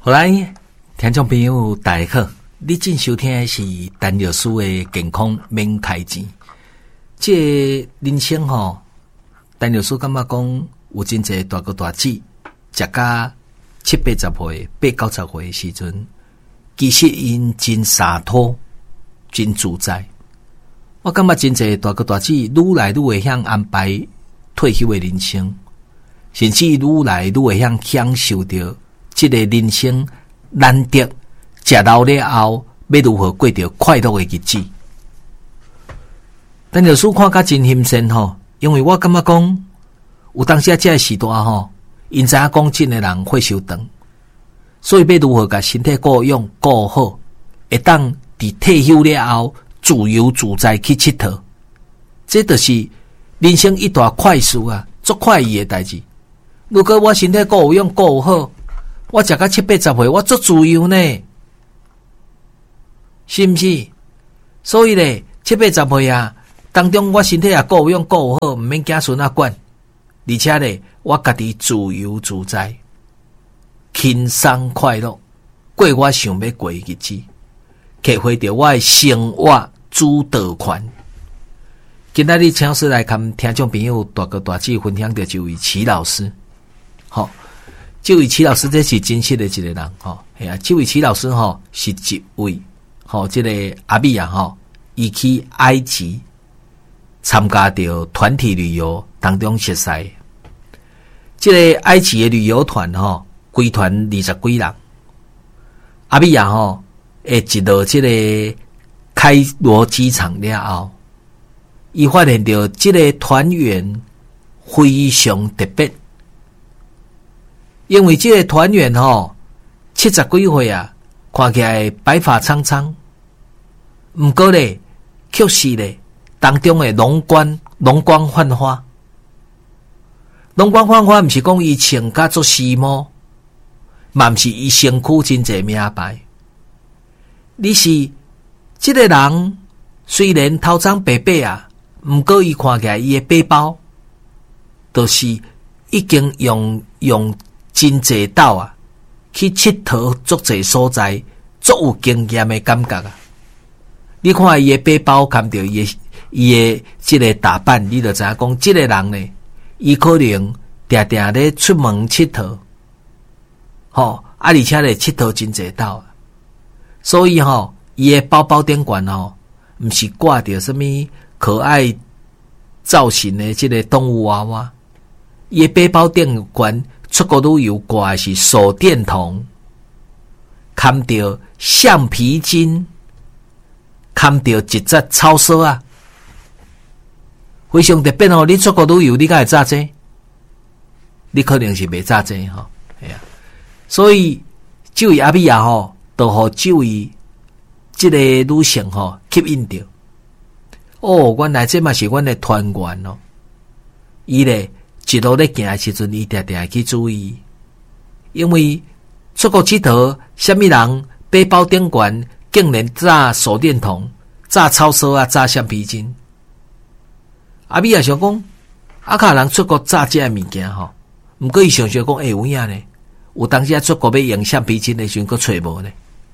好来，听众朋友大家好，你正收听的是陈律师的健康免开钱。这人生吼，陈律师感觉讲有真侪大哥大姐，食到70-80岁、80-90岁的时阵，其实因真洒脱、真自在。我感觉真侪大哥大姐愈来愈会晓安排退休的人生，甚至愈来愈会晓享受到这个人生难得食老了后，要如何过着快乐的日子。但律师看甲真心酸吼，因为我感觉讲，有当时这个时代吼，因知影讲真的人会受长，所以要如何甲身体顾养顾好，会当伫退休了后自由自在去佚佗，这就是人生一大快事啊，足快意的代志。如果我身体顾养顾好，我食到70-80岁，我足自由呢，是毋是？所以咧，70-80岁啊，当中我身体也顾养顾好，毋免囝孙仔管，而且咧，我家己自由自在、轻松快乐，过我想要过的日子，体会到我的生活主导权。今仔日请老师来跟听众朋友大哥大姐分享到这位齐老师，好。这位齐老师这是真实的一个人吼，系啊，这位齐老师吼是一位吼，这个阿美啊吼，伊去埃及参加到团体旅游当中熟悉。这个埃及的旅游团吼，规团20几人，阿美啊吼，一到这个开罗机场了后，伊发现到这个团员非常特别。因为这个团员吼70几岁啊，看起来白发苍苍，不过咧，却是咧当中的容光焕发。容光焕发，不是讲伊穿甲做时髦，嘛不是伊身躯真侪名牌。你是这个人，虽然头长白白啊，不过伊看起来伊的背包，都是已经用真济道啊，去佚佗足济所在，足有经验的感觉啊！你看伊的背包，看到伊的这个打扮，你就知影讲，这个人呢，伊可能定定咧出门佚佗，吼而且咧佚佗真济道啊！所以吼，伊的包包顶管吼，毋是挂着什么可爱造型的这个动物娃娃，伊的背包顶管。出国旅游挂的是手电筒，看到橡皮筋，看到一只草蛇啊，非常特别哦！你出国旅游，你敢会炸这？你可能是未炸这吼，系啊。所以这位阿美亚吼，都互这位这个女性吼吸引到。哦，原来这嘛是阮的团员哦，伊咧。一路咧行的时阵，伊定定去注意，因为出国佚佗，什么人背包顶管竟然炸手电筒、炸草蛇啊、炸橡皮筋。阿美也想讲，啊，卡人出国炸这物件吼，毋过伊想讲，有影呢？有当时出国要用橡皮筋的时阵，佫找无呢？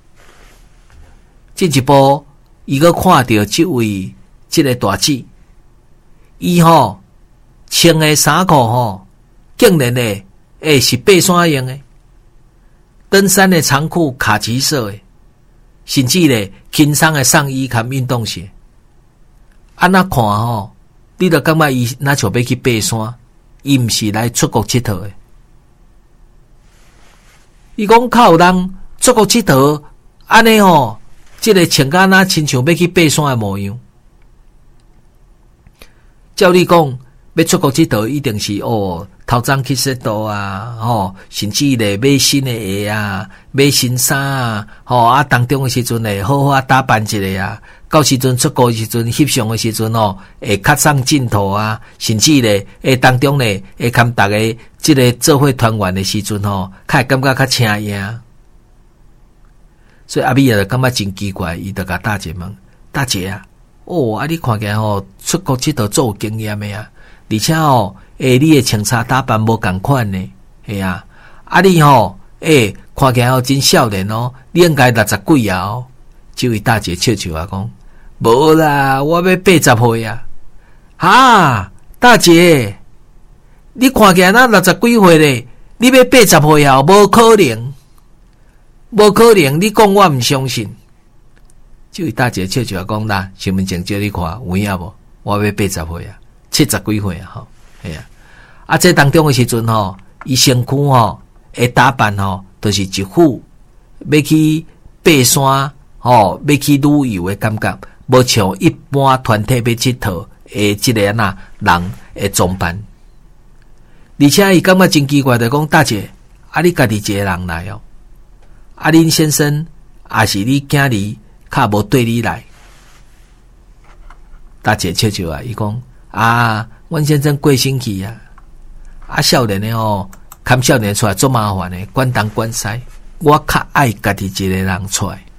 进一步，伊佫看到这位这个大姐，伊吼。穿的衫裤吼，竟然呢，是爬山用的，登山的长裤卡其色的，甚至呢，轻松的上衣和运动鞋。安那看吼，你就感觉伊那像要去爬山，伊毋是来出国佚佗的。伊讲靠人出国佚佗，安尼吼，这个穿甲那亲像要去爬山的模样。照你讲。要出国佚佗，一定是头早去洗澡啊，甚至咧买新的鞋啊，买新衫啊，当中的时阵咧好好打扮一下啊，到时阵出国的时阵翕相的时阵会较上镜头啊，甚至咧当中咧会跟大家这个做伙团圆的时阵较会感觉较请样。所以阿美也感觉真奇怪，伊就甲大姐问：大姐啊，你看起来出国佚佗做有经验的啊？而且你的穿插打扮无同款呢，系啊！你看看起来哦真少年哦，你应该60几啊哦。这位大姐笑笑啊讲，无啦，我要80岁啊。哈，大姐，你看起来那60几岁咧，你要80岁啊？无可能，无可能！你讲我唔相信。这位大姐笑笑讲啦，身份证借你看有影无？我要80岁啊，70几岁啊，吼，系啊。啊，这当中的时阵吼，伊身躯吼，会打扮吼，都是一副要去爬山吼，要去旅游的感觉，无像一般团体要佚佗的这个人的装扮。而且伊感觉真奇怪，就讲大姐，啊，你家己一个人来哦，啊，恁先生也是你囝儿。较无对你来，大姐笑笑啊！伊讲啊，阮先生过身去啊，啊少年的哦，看少年出来做麻烦的，管东管西，我较爱家己一个人出来，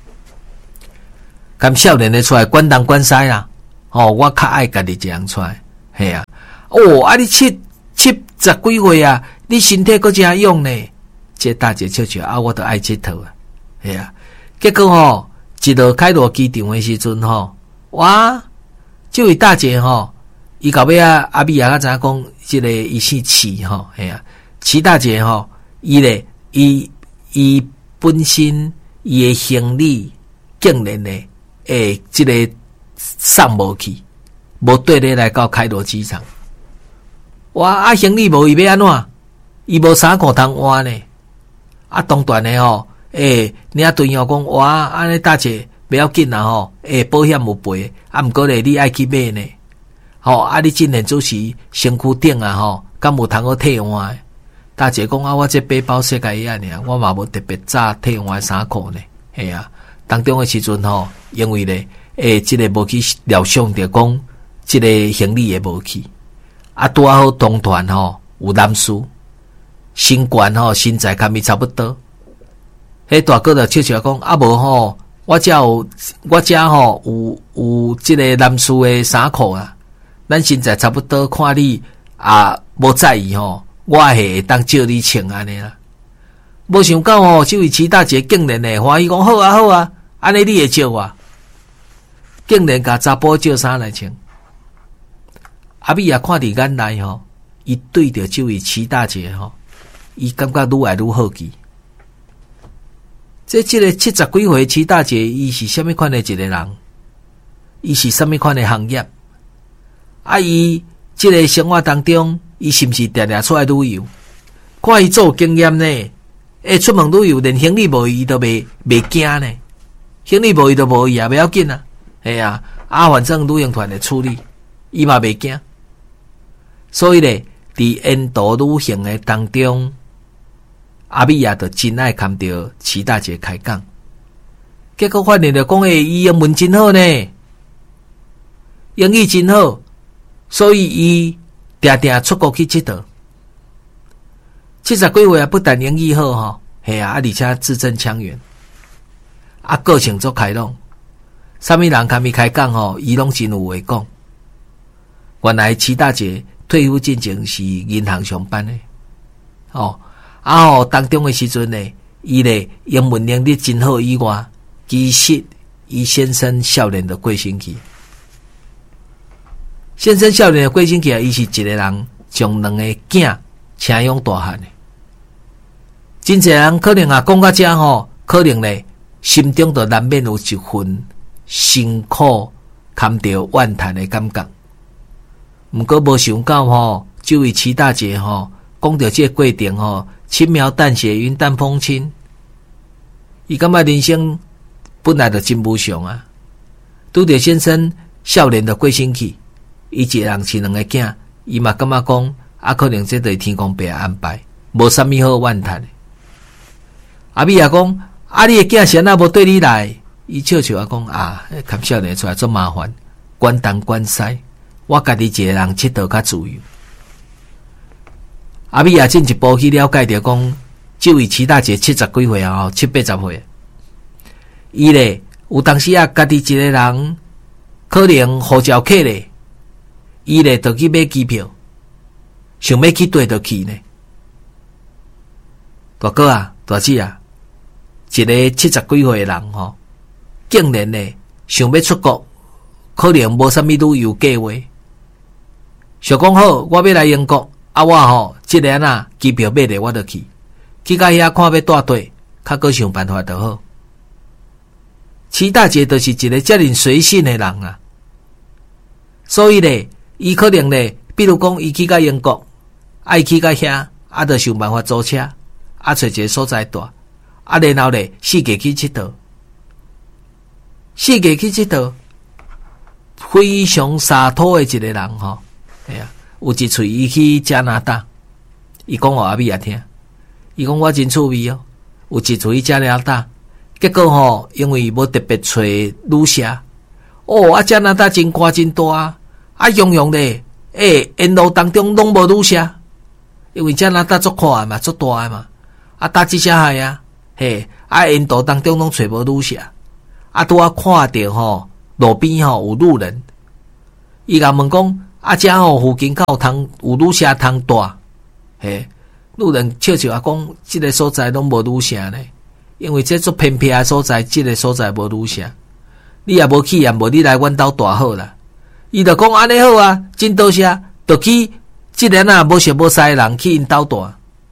看少年的出来管东管西啦，哦，我较爱家己一个人出来，系啊，哦，啊你70几岁啊，你身体搁真勇呢，这大姐笑笑啊，我都爱佚佗啊，系啊，结果吼。一路开到机场的时阵吼，哇！这位大姐吼，伊到尾啊，阿美啊，知影讲，这个伊姓齐吼，系啊，齐大姐吼，伊咧，伊本身伊的行李竟然咧，这个送无去，无对咧来到开罗机场。哇！啊，行李无伊要安怎？伊无衫裤通换呢？啊，当段的吼。你啊对我讲，哇，安尼大姐不要紧啦吼，保险有赔，啊，毋过咧你爱去买呢，吼，啊，你今年做时身躯顶啊吼，敢无通好替换？大姐讲啊，我这背包设计安尼，我嘛无特别早替换衫裤呢，系啊，当中的时阵吼，因为咧，这个无去料想着讲，这个行李也无去，啊，拄好同团吼有男士，身悬吼身材甲咪差不多。迄大哥就笑笑讲，啊无吼，我遮吼有即个男士的衫裤啊，咱现在差不多看你啊无在意吼，我会当借你穿安尼啦。无想到吼，这位齐大姐竟然呢欢喜讲好啊好啊，安尼你会借我，竟然甲查甫借衫来穿。阿美也看伫眼内吼，伊对着这位齐大姐吼，伊感觉愈来愈好奇。这个70几岁齐大姐，伊是什么款的一个人？伊是什么款的行业？啊，伊这个生活当中，伊是不是常常出来旅游？看伊做经验呢？出门旅游连行李无伊都袂惊呢？行李无伊都无伊也不要紧啊！系啊，反正旅行团的处理，伊嘛袂惊。所以咧，伫印度旅行的当中。阿美也就真爱看到齐大姐开讲，结果发现着讲伊英文真好呢，英语真好，所以伊定定出国去佚佗。70几岁啊，不但英语好吼，系啊，而且字正腔圆，啊，个性足开朗，啥物人甲伊开讲吼，伊拢真有话讲。原来齐大姐退休进前是银行上班的，哦。当中的时阵呢，伊咧英文能力真好以外，其实伊先生少年的过身去。先生少年的过身去啊，伊是一个人将2个囝请养大汉的。真侪人可能啊讲到这吼，可能咧心中就难免有一份辛苦堪着怨叹的感觉。毋过无想到吼，这位齐大姐吼，讲到这个过程吼。轻描淡写，云淡风轻。伊感觉人生本来就真无常啊！拄着先生少年的过身去，伊一个人饲2个囝，伊嘛感觉讲啊，可能这就是天公伯安排，无啥物好怨叹的。阿美也讲啊，你的囝先啊无对你来，伊笑笑啊讲啊，看少年出来做麻烦，管东管西，我家己一个人佚佗较自由。阿美也进一步去了解着讲，这位齐大姐70几岁啊，70、80岁，伊咧有当时啊，家己一个人可能呼召客咧，伊咧就去买机票，想要去对就去呢。大哥啊， 大姐啊，一个70几岁的人吼，竟然呢想要出国，可能无啥物旅游计划，想讲好，我要来英国，啊我吼即个啊机票买咧，我就去到遐看要带队，较搁想办法就好。齐大姐就是一个遮尔随性的人啊，所以咧，伊可能咧，比如讲伊去到英国，爱去到遐，啊，就想办法租车，啊，找一个所在住，啊，然后咧，4个去佚佗，4个去佚佗，非常洒脱的一个人吼，哎呀，有一次伊去加拿大，伊讲互阿美也听，伊讲我真趣味哦，有一次去加拿大。结果吼，因为无特别找旅社，哦，啊加拿大真宽真大，啊样样咧，沿路当中拢无旅社，因为加拿大足宽嘛，足大嘛，啊搭一车海啊，嘿，啊沿路当中拢找无旅社，啊拄啊看到吼路边吼有路人，伊甲问讲，啊遮吼附近敢有旅社通住，嘿，路人笑笑啊讲，即个所在拢无旅社呢。因为这做偏僻的所在，这个所在无旅社，你也无去，也无你来阮兜住好啦。伊就讲安尼好啊，真多谢，就去即个啊无熟无识的人去因兜住。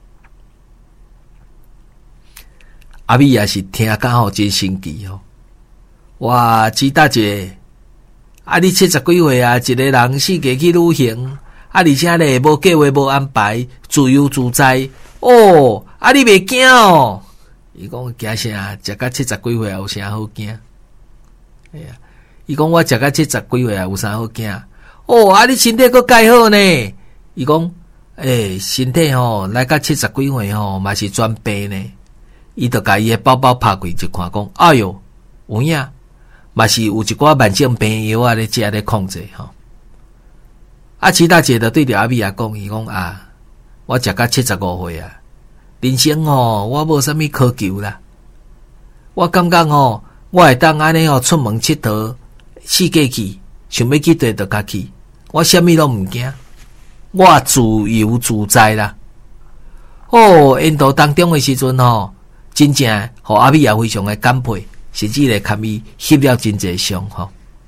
阿美也是听讲吼真神奇吼，哇，齐大姐，啊你70几岁啊，一个人4个去旅行，啊而且咧无计划无安排，自由自在，哦，啊你袂惊哦？伊讲惊啥？食到70几岁有啥好惊？哎呀，伊讲我食到70几岁有啥好惊？哦，啊，你身体阁介好呢？伊讲，身体吼来到70几岁吼，嘛是转病呢。伊就甲伊的包包拍开一看，讲，哎哟，有影，嘛是有一寡慢性病药啊咧食咧控制吼。啊，齐大姐就对着阿美也讲，伊讲啊，我食到75岁啊。人生吼，我无啥物苛求啦。我感觉吼，我会当安尼吼出门佚佗，4个去，想要去佗就甲去，我啥物拢毋惊，我自由自在啦。哦，沿途当中的时阵吼，真正互阿美也非常的感佩，甚至咧堪伊翕了真侪相吼。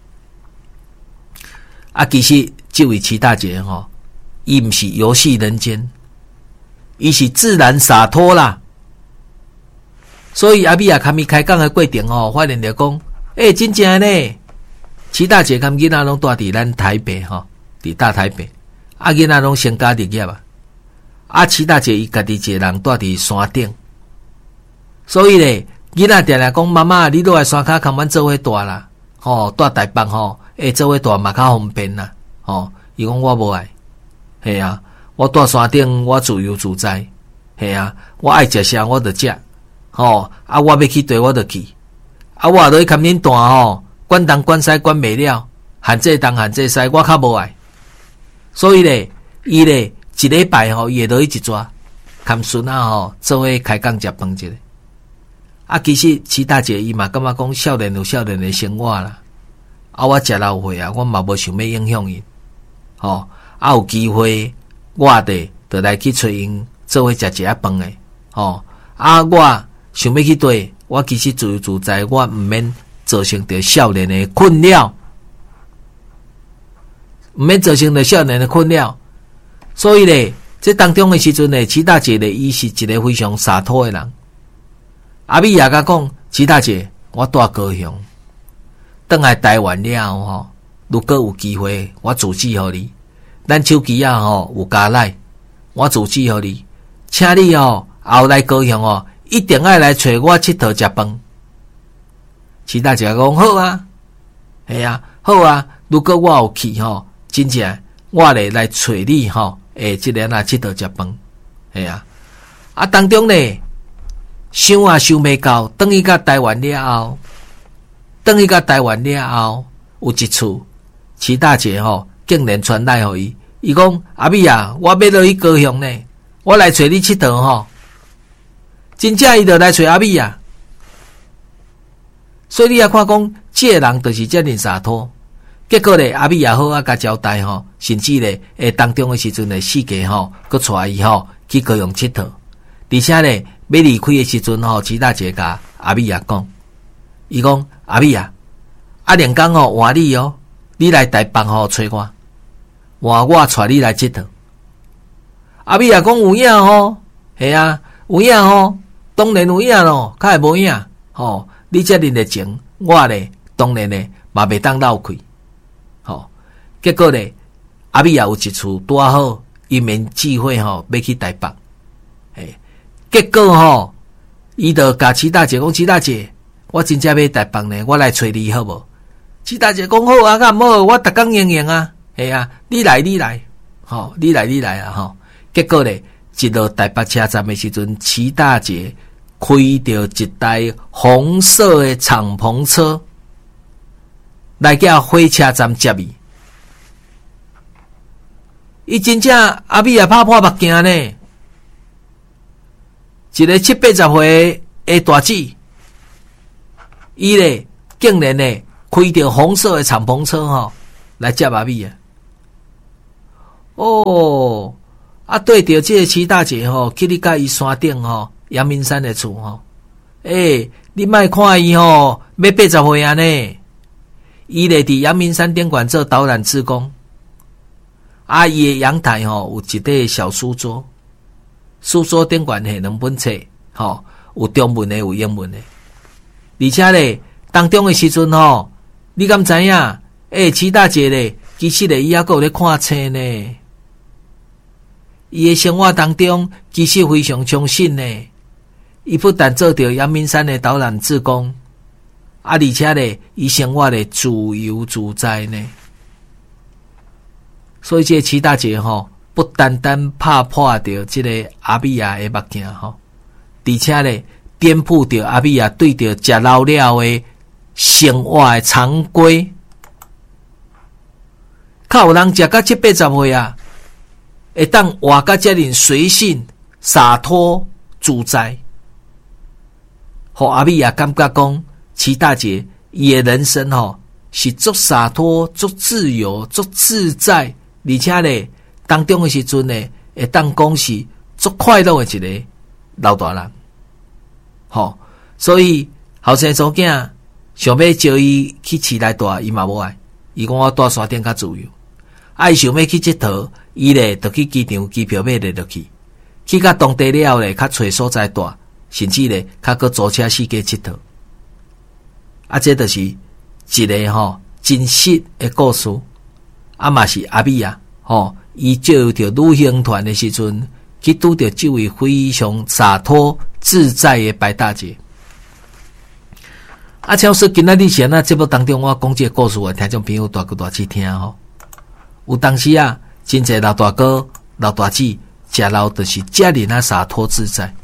啊，其实这位齐大姐吼，伊毋是游戏人间。伊是自然洒脱啦，所以阿美也堪伊开讲的过程吼，发现着讲，真正呢，齐大姐跟囡仔拢住伫咱台北吼，伫大台北，啊囡仔拢成家立业啊，啊齐大姐伊家己一个人住伫山顶，所以咧，囡仔定定讲妈妈，你落来山骹跟阮做伙住啦，吼，住台北吼，做伙住嘛较方便啦，吼，伊讲我无爱，系啊。我住山顶，我自由自在，系啊！我爱食啥我就食，吼啊！我要去佗我就去，啊！我落去看恁住吼，管东管西管袂了，限这东限这西，我较无爱。所以咧，伊咧一礼拜吼，伊会落去一抓，看孙啊吼，做伙开讲食饭一个。啊，其实齐大姐伊嘛感觉讲少年有少年的生活啦，啊！我食老岁啊，我嘛无想要影响伊，吼啊！有机会。我就来去找因做伙食一下饭诶，吼啊！我想要去对，我其实自由自在，我毋免造成着少年的困扰，毋免造成着少年的困扰。所以咧，这当中的时阵咧，齐大姐咧，伊是一个非常洒脱的人。阿美也甲讲，齐大姐，我住高雄，转来台湾了吼，如果有机会，我自荐互你。咱手机啊吼有加来，我自荐互你，请你后来高雄一定要来找我佚佗食饭。齐大姐讲好啊，系啊，好啊。如果我有去真正我来找你即个佚佗食饭，系啊。啊，当中呢，想啊想袂到，等伊到台湾了后，有一次，齐大姐竟然传来互伊，伊讲阿美啊，我要落去高雄呢，我来找你佚佗吼。真正伊就来找阿美啊，所以你也看讲，这个人就是遮尔洒脱。结果咧，阿美也好甲交代甚至咧当中的时阵咧，4个搁带伊去高雄佚佗，而且咧离开的时阵吼，齐大姐甲阿美啊讲，伊讲阿美啊，连工吼换你哦，你来台北吼找我，换我带你来佚佗。阿美啊讲有影吼，系啊，有影吼，当然有影咯，较会无影吼。你遮热情，我咧当然咧嘛袂当漏开，吼。结果咧，阿美啊有一次拄好，一面聚会吼要去台北，结果吼，伊就甲齐大姐讲：齐大姐，我真正要台北呢，我来找你好无？齐大姐讲好啊，敢毋好？我逐工用用啊，系啊，你来，吼，你来啊，吼。结果咧，一到台北车站的时阵，齐大姐开着一台红色的敞篷车来叫火车站接伊。伊真正阿美也拍破目镜呢。一个70-80岁的大姐，伊咧竟然咧开着红色的敞篷车吼来接阿美啊！哦，对着这个齐大姐吼，去你甲伊山顶吼，阳明山的厝吼，你莫看伊吼，要80岁啊呢！伊咧伫阳明山顶馆做导览志工，伊的阳台吼有一块小书桌。书桌顶悬系2本册，吼，有中文的，有英文的。而且咧，当中的时阵吼，你敢知影？齐大姐咧，其实咧，伊还阁有咧看册呢。伊的生活当中，其实非常充实呢。伊不但做着阳明山的导览志工，而且咧，伊生活咧自由自在呢。所以这齐大姐吼。不单单拍破着这个阿美亚的目镜吼，而且咧颠覆着阿美亚对着食老了的生活的常规。较有人食到70-80岁啊，会当活到遮尔随性、洒脱、自在，互阿美亚感觉讲，齐大姐伊的人生吼是足洒脱、足自由、足自在，而且咧。当中的时阵呢，会当讲是足快乐的一个老大人，吼，所以后生祖囝想要招伊去市内住，伊嘛无爱，伊讲我住山顶较自由。伊想要去佚佗，伊咧就去机场机票买咧就去，去到当地了咧，较找所在住，甚至咧较搁租车四界佚佗。这就是一个吼真实的故事，嘛是阿美啊，吼。伊借着旅行团的时阵，去拄着这位非常洒脱自在的白大姐。超说今仔日前节目当中，我讲这个故事，我听众朋友大哥大姐听吼。有当时啊，真侪老大哥、老大姐食老就是遮尔洒脱自在，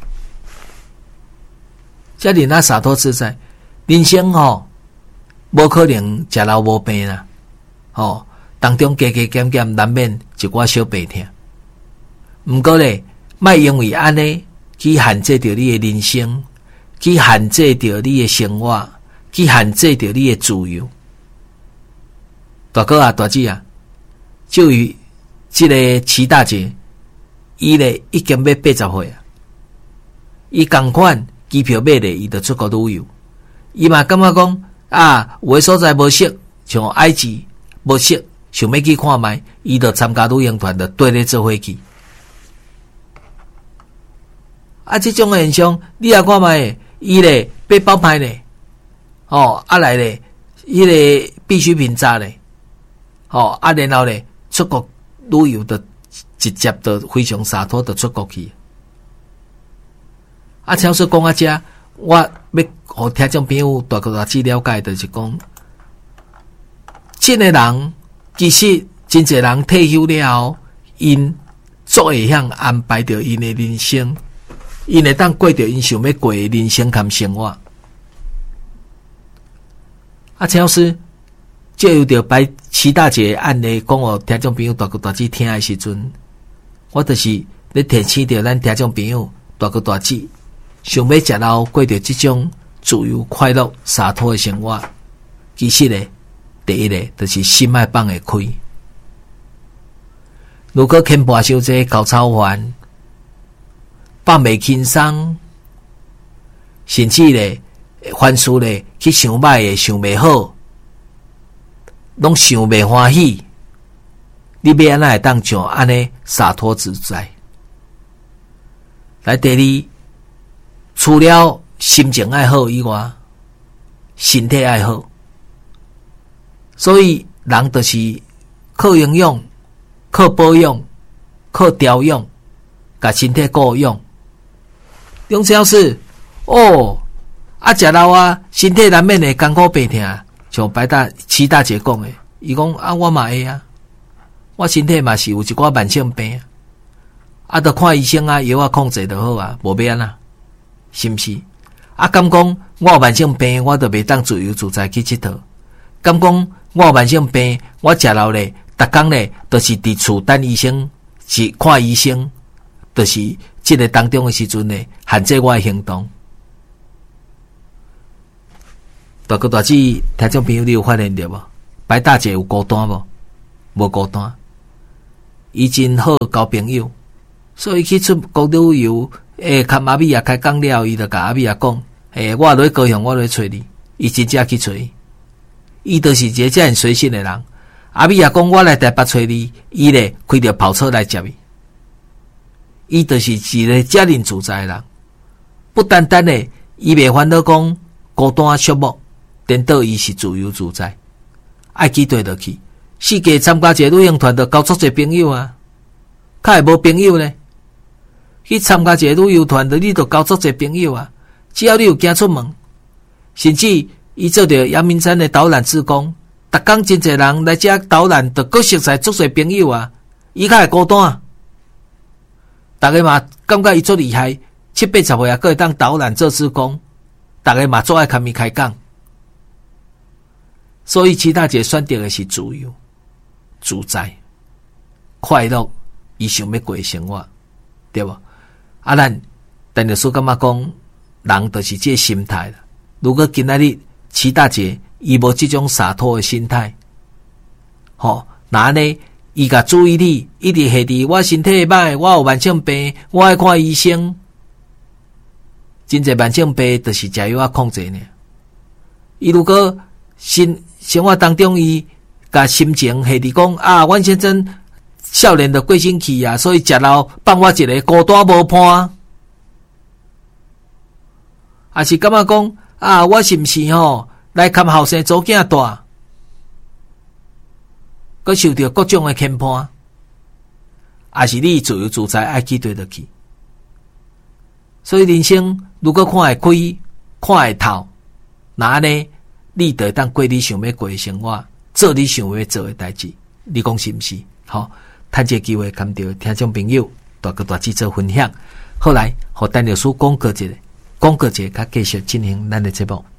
遮尔洒脱自在，人生吼无可能食老无病啦，吼。当中加加减减难免一寡小病痛，毋过咧，莫因为安尼去限制着你的人生，去限制着你的生活，去限制着你的自由。大哥啊，大姐啊，就于这个齐大姐，伊咧已经要80岁啊，伊同款机票买咧，伊就出国旅游。伊嘛感觉讲有个所在无熟，像埃及无熟。想要去看卖，伊就参加旅行团，就跟咧做伙去。这种现象，你也看卖，伊咧被包牌咧，来咧，迄个必需品渣咧，然后咧出国旅游的直接的非常洒脱的出国去。超说讲遮，我要互听众朋友大概了解，就是讲，真个人。其实真侪人退休了后，因足会晓安排着因的人生，因会当过着因想要过的人生和生活。陈老师借由着摆齐大姐的案例，讲互听众朋友大哥大姐听的时阵，我就是咧提醒着咱听众朋友大哥大姐，想要食老过着这种自由快乐洒脱的生活，其实咧。第一个就是心爱放会开，如果牵跋伤这高超环，放袂轻松， 甚至咧凡事咧去想歹诶，想袂好，拢想袂欢喜，你要安怎会当像安尼洒脱自在？来，第二，除了心情爱好以外，身体爱好。所以人就是靠营养、靠保养、靠调养，把身体顾养。中只要是食老啊，身体难免会艰苦病痛，像七大姐讲的，伊讲我嘛会啊，我身体嘛是有一寡慢性病就看医生啊，药控制就好啊，无要安怎，是毋是？敢讲我有慢性病，我就袂当自由自在去佚佗？敢讲我有慢性病，我食老咧，逐工咧都是伫厝等医生，是看医生，就是这个当中的时阵咧，限制我的行动。大哥大姐，听众朋友，你有发现到无？白大姐有孤单无？无孤单，伊真好交朋友，所以去出国旅游，看阿米亚开讲了，伊就甲阿米亚讲，我落去高雄，我落去找你，伊真正去找伊。伊就是一个这样随性的人。阿米亚讲我来台北找你，伊咧开着跑车来接伊。伊就是一个这样自在的人，不单单的伊袂烦恼讲孤单寂寞，颠倒伊是自由自在，爱去对就去。世界参加一个旅行团，就交足侪朋友啊，较会无朋友呢？去参加一个旅游团，你就交足侪朋友啊。只要你有行出门，甚至伊做着阳明山的导览志工，逐工真侪人来遮导览，就各熟识足侪朋友啊。伊较会孤单啊。大家嘛感觉伊足厉害，7、80岁啊，佫会当导览做志工，大家嘛足爱看伊开讲。所以七大姐选择的是自由、自在、快乐，伊想要过的生活，对无？咱陈律师感觉讲，人就是这个心态啦。如果今仔日七大姐伊无这种洒脱的心态，那呢？伊甲注意力一直下伫我身体歹，我有慢性病，我爱看医生。真侪慢性病就是食药控制呢。伊如果生活当中，伊甲心情下伫讲阮先生少年的过身去啊，所以食老放我一个孤单无伴，还是感觉讲我是毋是来看后生祖囝大？佮受到各种的牵绊，也是你自由自在爱去对得去。所以人生如果看会开、看会透，那呢，你就当过你想要过的生活，做你想要做的代志。你讲是毋是？趁这机会，跟着听众朋友大哥大姐做分享。后来，和陈律师讲过一个，较继续进行咱的节目。